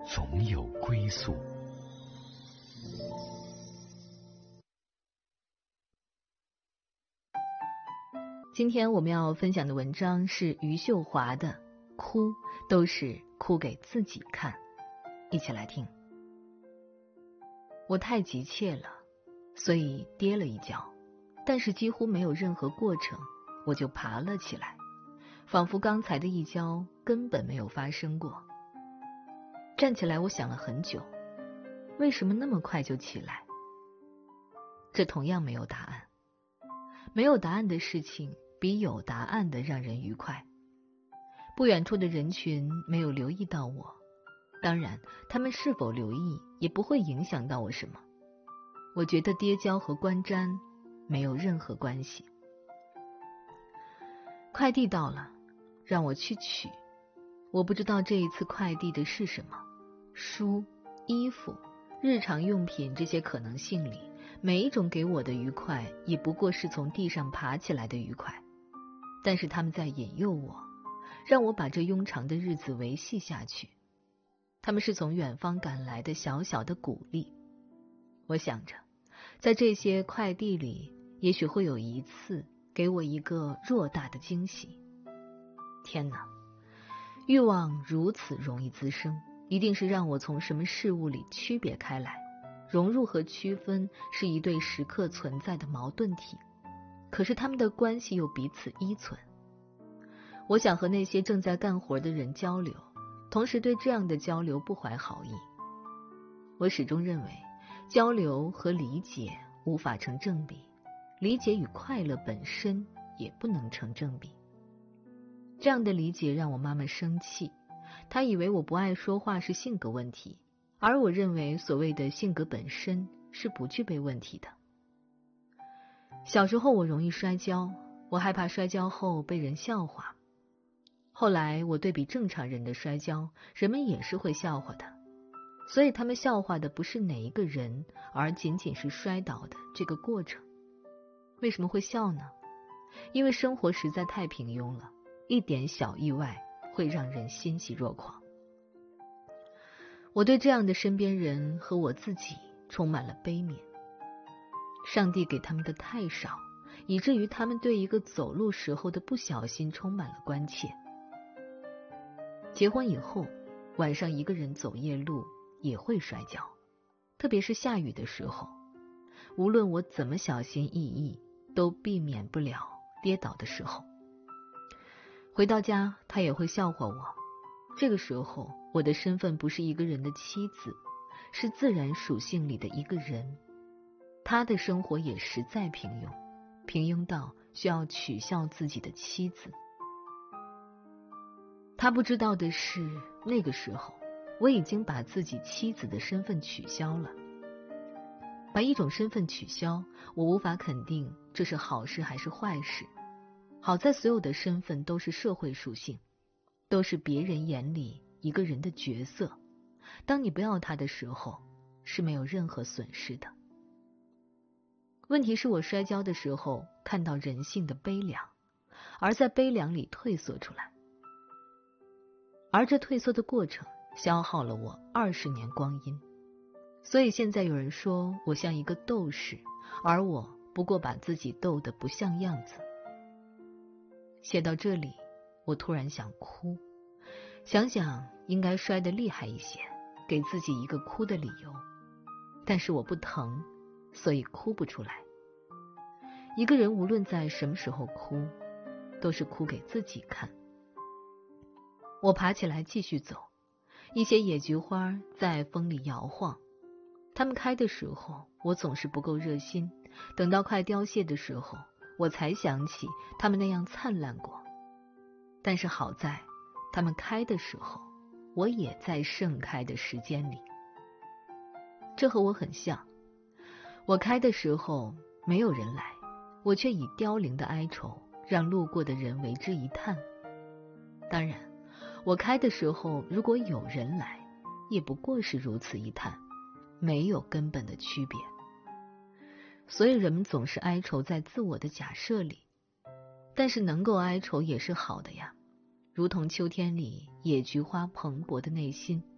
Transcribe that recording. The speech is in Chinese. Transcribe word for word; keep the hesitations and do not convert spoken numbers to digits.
总有归宿。 今天我们要分享的文章是余秀华的《哭都是哭给自己看》，一起来听。我太急切了，所以跌了一跤，但是几乎没有任何过程，我就爬了起来，仿佛刚才的一跤根本没有发生过。站起来，我想了很久，为什么那么快就起来？这同样没有答案。没有答案的事情比有答案的让人愉快。不远处的人群没有留意到我，当然他们是否留意也不会影响到我什么。我觉得跌跤和观瞻没有任何关系。快递到了，让我去取。我不知道这一次快递的是什么，书、衣服、日常用品，这些可能性里每一种给我的愉快也不过是从地上爬起来的愉快，但是他们在引诱我，让我把这庸长的日子维系下去。他们是从远方赶来的小小的鼓励。我想着，在这些快递里，也许会有一次给我一个偌大的惊喜。天哪，欲望如此容易滋生，一定是让我从什么事物里区别开来。融入和区分是一对时刻存在的矛盾体，可是他们的关系又彼此依存。我想和那些正在干活的人交流，同时对这样的交流不怀好意。我始终认为，交流和理解无法成正比，理解与快乐本身也不能成正比。这样的理解让我妈妈生气，她以为我不爱说话是性格问题，而我认为所谓的性格本身是不具备问题的。小时候我容易摔跤，我害怕摔跤后被人笑话。后来我对比正常人的摔跤，人们也是会笑话的，所以他们笑话的不是哪一个人，而仅仅是摔倒的这个过程。为什么会笑呢？因为生活实在太平庸了，一点小意外会让人欣喜若狂。我对这样的身边人和我自己充满了悲悯。上帝给他们的太少，以至于他们对一个走路时候的不小心充满了关切。结婚以后，晚上一个人走夜路也会摔跤，特别是下雨的时候，无论我怎么小心翼翼，都避免不了跌倒的时候。回到家，他也会笑话我。这个时候，我的身份不是一个人的妻子，是自然属性里的一个人。他的生活也实在平庸，平庸到需要取笑自己的妻子。他不知道的是，那个时候我已经把自己妻子的身份取消了。把一种身份取消，我无法肯定这是好事还是坏事。好在所有的身份都是社会属性，都是别人眼里一个人的角色。当你不要他的时候，是没有任何损失的。问题是我摔跤的时候看到人性的悲凉，而在悲凉里退缩出来。而这退缩的过程消耗了我二十年光阴。所以现在有人说我像一个斗士，而我不过把自己斗得不像样子。写到这里，我突然想哭，想想应该摔得厉害一些，给自己一个哭的理由。但是我不疼，所以哭不出来。一个人无论在什么时候哭，都是哭给自己看。我爬起来继续走，一些野菊花在风里摇晃，它们开的时候我总是不够热心，等到快凋谢的时候，我才想起它们那样灿烂过。但是好在它们开的时候，我也在盛开的时间里。这和我很像，我开的时候没有人来，我却以凋零的哀愁让路过的人为之一叹。当然我开的时候如果有人来，也不过是如此一叹，没有根本的区别。所以人们总是哀愁在自我的假设里，但是能够哀愁也是好的呀，如同秋天里野菊花蓬勃的内心，